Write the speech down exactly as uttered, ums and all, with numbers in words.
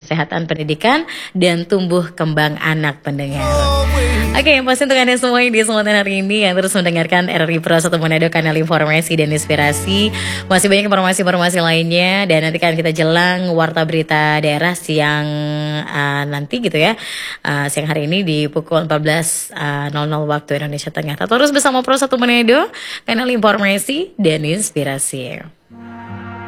kesehatan pendidikan dan tumbuh kembang anak pendengar. Oke, yang pasti untuk Anda semua yang di kesempatan hari ini yang terus mendengarkan R R I Pro satu Manado, kanal informasi dan inspirasi. Masih banyak informasi-informasi lainnya dan nanti kan kita jelang warta berita daerah siang uh, nanti gitu ya. Uh, siang hari ini di pukul empat belas nol nol waktu Indonesia Tengah. Terus bersama Pro satu Manado, kanal informasi dan inspirasi.